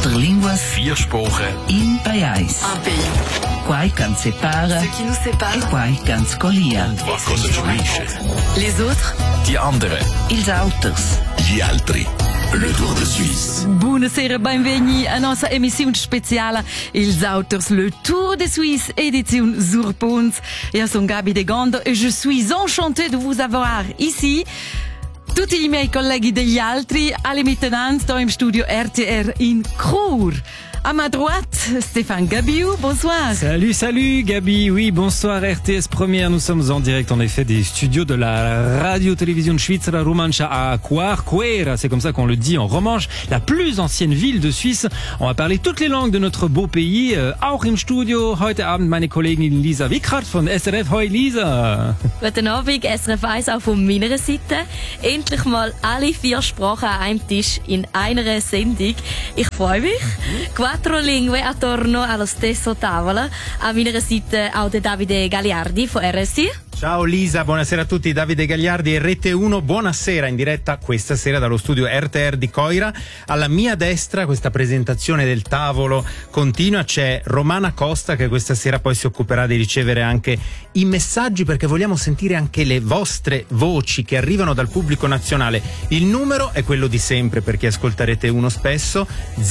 Quattro linguas. 4 Sprachen. In pais. Un pays. Quai can separa. Ce qui nous sépare. E quai can scolia. Was cosa ci unisce? Les autres. Die anderen. Ils auters. Gli altri. Le Tour de Suisse. Buonasera, benvenuti a nostra emissione speciale Ils Auters, le Tour de Suisse, édition Zurpons. Io sono Gabi De Gondo et je suis enchantée de vous avoir ici. Tutti i miei colleghi degli altri, alle mittenanze, dans im studio RTR in Chur. À ma droite, Stéphane Gabiou, bonsoir. Salut Gabi, oui, bonsoir RTS Première, nous sommes en direct en effet des studios de la radio-télévision Svizzera Romancia à Quera, c'est comme ça qu'on le dit en romanche, la plus ancienne ville de Suisse. On va parler toutes les langues de notre beau pays, auch im Studio, heute Abend meine Kollegin Lisa Wickhardt von SRF. Hoi Lisa. Guten Abend, SRF 1 auch von meiner Seite. Endlich mal alle 4 Sprachen an einem Tisch in einer Sendung. Ich freue mich. Quattro lingue attorno allo stesso tavolo. A meiner Seite auch der Davide Gagliardi von RSI. Ciao Lisa, buonasera a tutti, Davide Gagliardi e Rete 1, buonasera in diretta questa sera dallo studio RTR di Coira. Alla mia destra, questa presentazione del tavolo continua, c'è Romana Costa che questa sera poi si occuperà di ricevere anche i messaggi perché vogliamo sentire anche le vostre voci che arrivano dal pubblico nazionale. Il numero è quello di sempre per chi ascolta Rete 1 spesso,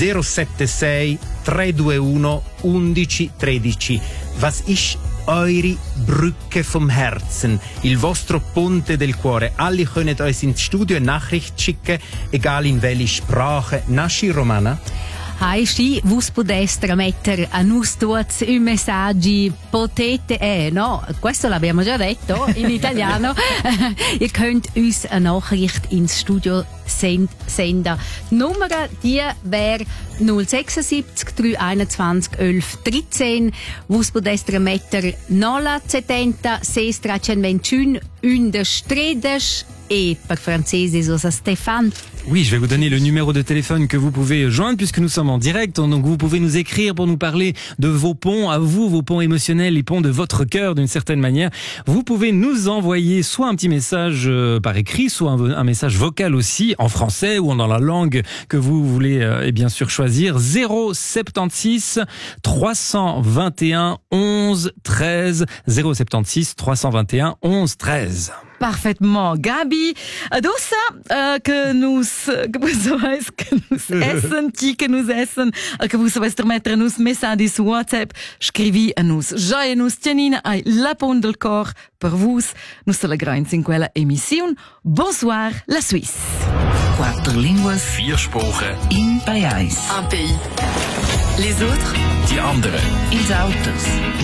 076 321 11 13. Was ist eure Brücke vom Herzen, il vostro ponte del cuore. Alle könnt uns ins Studio eine Nachricht schicken, egal in welche Sprache. Nasci Romana? Sì, vos potete mettere a nus tutti i messaggi, potete, no, questo l'abbiamo già detto in italiano. Ihr könnt uns eine Nachricht ins Studio senden. Die Nummer, die wäre 076 321 11 13. Vos potete mettere 070 621 11 13. Et par francese, c'est Stéphane. Oui, je vais vous donner le numéro de téléphone que vous pouvez joindre puisque nous sommes en direct. Donc vous pouvez nous écrire pour nous parler de vos ponts à vous, vos ponts émotionnels, les ponts de votre cœur d'une certaine manière. Vous pouvez nous envoyer soit un petit message par écrit, soit un message vocal aussi en français ou dans la langue que vous voulez et bien sûr choisir. 076 321 11 13 076 321 11 13. Parfaitement, Gabi. Adossa que nous essen, que vous savez mettre nous messaggi su WhatsApp, scrivi a nous. Gioia nous tianina ai la pont del cor per vos. Nous se la grains in quella emission. Bonsoir, la Suisse. Quattro linguas. 4 Sprachen. In pais. Un pays. Les autres. Die anderen. Ils auters.